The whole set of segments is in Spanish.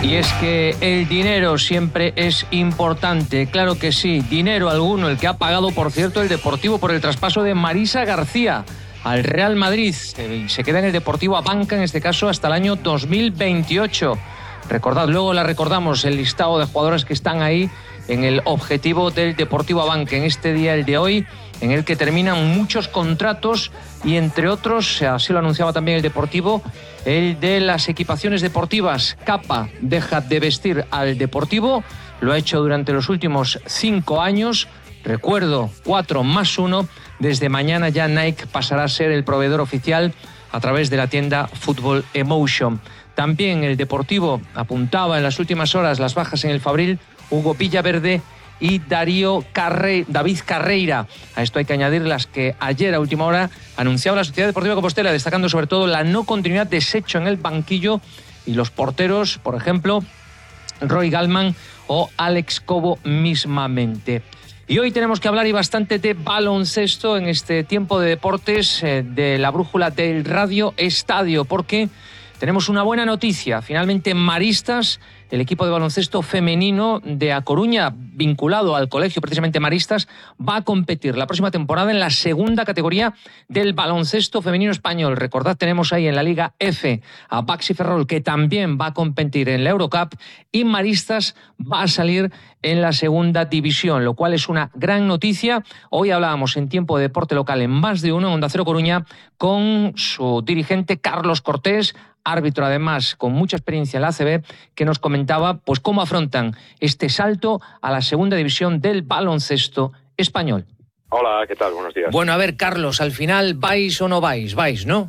Y es que el dinero siempre es importante, claro que sí, dinero alguno, el que ha pagado, por cierto, el Deportivo por el traspaso de Marisa García al Real Madrid. Se queda en el Deportivo Abanca, en este caso, hasta el año 2028. Recordad, luego la recordamos, el listado de jugadores que están ahí en el objetivo del Deportivo Abanca, en este día, el de hoy, en el que terminan muchos contratos y, entre otros, así lo anunciaba también el Deportivo, el de las equipaciones deportivas. Capa deja de vestir al Deportivo, lo ha hecho durante los últimos 5 años, recuerdo, 4 más 1, desde mañana ya Nike pasará a ser el proveedor oficial a través de la tienda Football Emotion. También el Deportivo apuntaba en las últimas horas las bajas en el Fabril, Hugo Villaverde y David Carreira. A esto hay que añadir las que ayer a última hora anunciaba la Sociedad Deportiva Compostela, destacando sobre todo la no continuidad de Secho en el banquillo y los porteros, por ejemplo, Roy Gallman o Alex Cobo mismamente. Y hoy tenemos que hablar y bastante de baloncesto en este tiempo de deportes de la brújula del Radio Estadio, porque tenemos una buena noticia. Finalmente, Maristas, el equipo de baloncesto femenino de A Coruña, vinculado al colegio precisamente Maristas, va a competir la próxima temporada en la segunda categoría del baloncesto femenino español. Recordad, tenemos ahí en la Liga F a Baxi Ferrol, que también va a competir en la Eurocup, y Maristas va a salir en la segunda división, lo cual es una gran noticia. Hoy hablábamos en Tiempo de Deporte Local en Más de Uno, en Onda Cero Coruña, con su dirigente Carlos Cortés, árbitro además con mucha experiencia en la ACB, que nos comentaba pues cómo afrontan este salto a la segunda división del baloncesto español. Hola, ¿qué tal? Buenos días. Bueno, a ver, Carlos, al final, ¿vais o no vais? Vais, ¿no?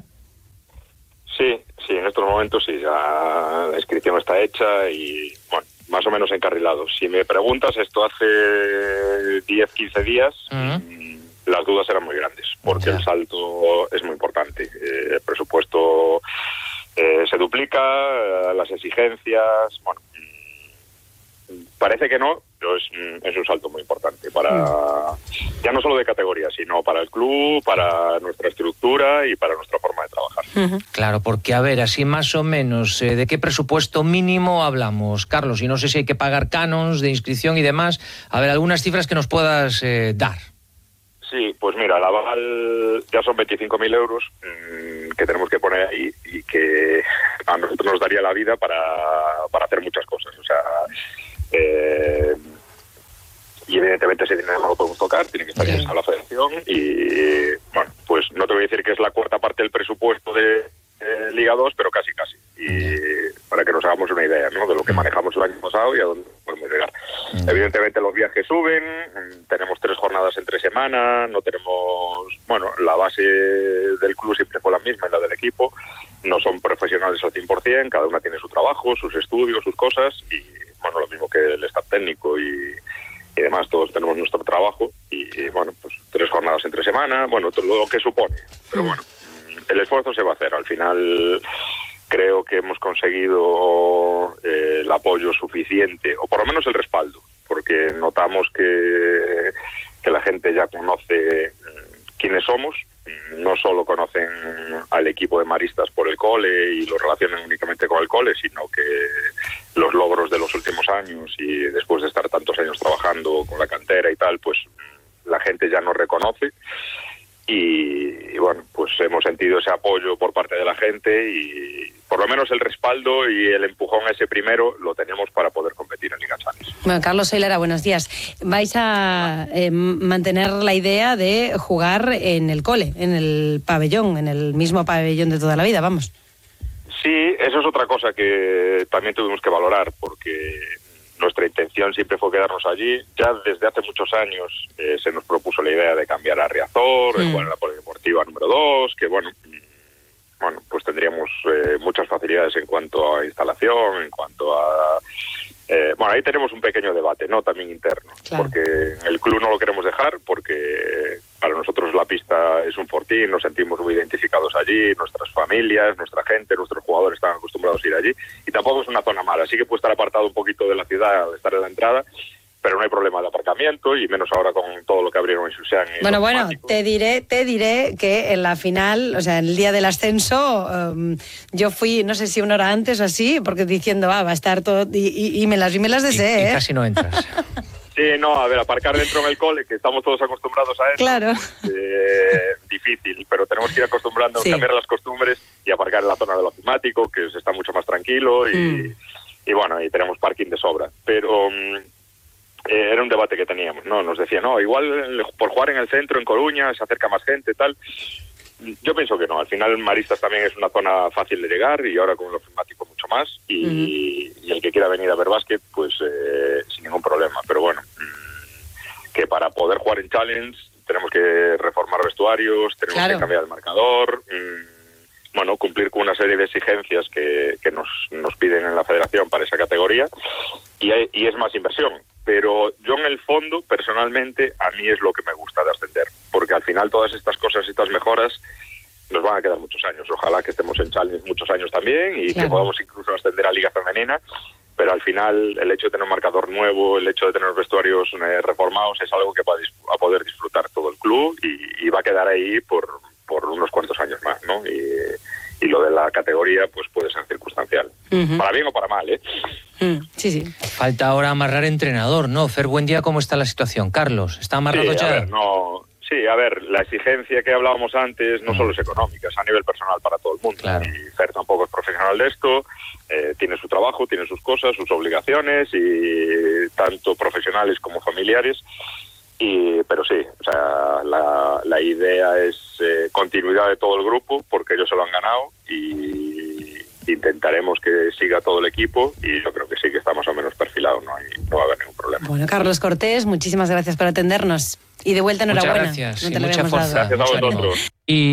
Sí, en estos momentos sí, ya la inscripción está hecha y, bueno, más o menos encarrilados. Si me preguntas, esto hace 10, 15 días, las dudas eran muy grandes, porque el salto es muy importante. El presupuesto se duplica, las exigencias, bueno, parece que no, pero es un salto muy importante para, ya no solo de categoría, sino para el club, para nuestra estructura y para nuestra forma de trabajar. Claro, porque a ver, así más o menos, ¿de qué presupuesto mínimo hablamos, Carlos? Y no sé si hay que pagar canons de inscripción y demás. A ver, algunas cifras que nos puedas dar. Sí, pues mira, el aval ya son 25.000 euros que tenemos que poner ahí y que a nosotros nos daría la vida para hacer muchas cosas. O sea, y evidentemente ese dinero no lo podemos tocar, tiene que estar en la federación y, bueno, pues no te voy a decir que es la cuarta parte del presupuesto de Liga 2, pero casi. Y para que nos hagamos una idea, ¿no?, de lo que manejamos el año pasado y a dónde podemos llegar. Evidentemente los viajes suben, tenemos 3 jornadas entre semana, no tenemos, bueno, la base del club siempre fue la misma, la del equipo, no son profesionales al 100%, cada una tiene su trabajo, sus estudios, sus cosas y, bueno, lo mismo que el staff técnico y demás, todos tenemos nuestro trabajo y, bueno, pues 3 jornadas entre semana, bueno, todo lo que supone, pero bueno, el esfuerzo se va a hacer. Al final creo que hemos conseguido el apoyo suficiente, o por lo menos el respaldo, porque notamos que la gente ya conoce quiénes somos, no solo conocen al equipo de Maristas por el cole y lo relacionan únicamente con el cole, sino que los logros de los últimos años y después de estar tantos años trabajando con la cantera y tal, pues la gente ya nos reconoce. Y bueno, pues hemos sentido ese apoyo por parte de la gente y por lo menos el respaldo y el empujón ese primero lo tenemos para poder competir en Liga Challenge. Bueno, Carlos Lara, buenos días. ¿Vais a mantener la idea de jugar en el cole, en el pabellón, en el mismo pabellón de toda la vida, vamos? Sí, eso es otra cosa que también tuvimos que valorar, porque nuestra intención siempre fue quedarnos allí. Ya desde hace muchos años se nos propuso la idea de cambiar a Riazor, jugar en la polideportiva número 2, que bueno, pues tendríamos muchas facilidades en cuanto a instalación, en cuanto a... bueno, ahí tenemos un pequeño debate, ¿no?, también interno, claro, porque el club no lo queremos dejar, porque para nosotros la pista es un fortín, nos sentimos muy identificados allí, nuestras familias, nuestra gente, nuestros jugadores están acostumbrados a ir allí, y tampoco es una zona mala, sí que puede estar apartado un poquito de la ciudad al estar en la entrada, pero no hay problema de aparcamiento, y menos ahora con todo lo que abrieron en Xuxán. Bueno, te diré que en la final, o sea, en el día del ascenso, yo fui, no sé si una hora antes o así, porque diciendo, va a estar todo, y me las deseé, y casi no entras. Sí, no, a ver, aparcar dentro en el cole, que estamos todos acostumbrados a eso, claro. Difícil, pero tenemos que ir acostumbrando, cambiar las costumbres y aparcar en la zona del ofimático, que se está mucho más tranquilo, y bueno, y tenemos parking de sobra. Pero era un debate que teníamos, ¿no? Nos decía, no, igual por jugar en el centro, en Coruña, se acerca más gente, tal. Yo pienso que no, al final Maristas también es una zona fácil de llegar, y ahora con el ofimático mucho más, y el que quiera venir a ver básquet, pues sin ningún problema. Pero bueno, que para poder jugar en Challenge tenemos que reformar vestuarios, tenemos que cambiar el marcador, bueno, cumplir con una serie de exigencias que nos piden en la federación para esa categoría, y es más inversión. Pero yo en el fondo, personalmente, a mí es lo que me gusta de ascender, porque al final todas estas cosas, estas mejoras, nos van a quedar muchos años. Ojalá que estemos en Challenge muchos años también, y que podamos incluso ascender a Liga Femenina, pero al final el hecho de tener un marcador nuevo, el hecho de tener vestuarios reformados, es algo que va a poder disfrutar todo el club, y va a quedar ahí por unos cuantos años más, ¿no? Y lo de la categoría pues puede ser circunstancial, para bien o para mal, ¿eh? Sí. Falta ahora amarrar entrenador, ¿no? Fer, buen día, ¿cómo está la situación? Carlos, ¿está amarrado ya? A ver, la exigencia que hablábamos antes no solo es económica, es a nivel personal para todo el mundo. Claro. Y Fer tampoco es profesional de esto, tiene su trabajo, tiene sus cosas, sus obligaciones, y tanto profesionales como familiares. Pero sí, o sea, la idea es continuidad de todo el grupo, porque ellos se lo han ganado, y intentaremos que siga todo el equipo, y yo creo que sí que está más o menos perfilado, no va a haber ningún problema. Bueno, Carlos Cortés, muchísimas gracias por atendernos, y de vuelta enhorabuena. Muchas gracias, no te mucha fuerza. Gracias a vosotros.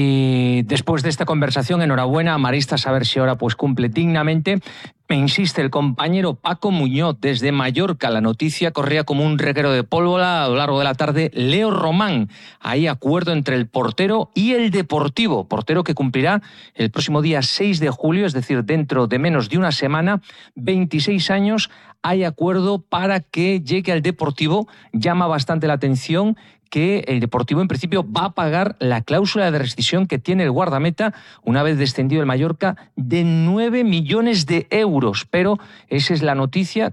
Y después de esta conversación, enhorabuena a Maristas, a ver si ahora pues cumple dignamente. Me insiste el compañero Paco Muñoz desde Mallorca. La noticia corría como un reguero de pólvora a lo largo de la tarde. Leo Román, hay acuerdo entre el portero y el Deportivo. Portero que cumplirá el próximo día 6 de julio, es decir, dentro de menos de una semana, 26 años. Hay acuerdo para que llegue al Deportivo. Llama bastante la atención que el Deportivo en principio va a pagar la cláusula de rescisión que tiene el guardameta una vez descendido el Mallorca de 9 millones de euros. Pero esa es la noticia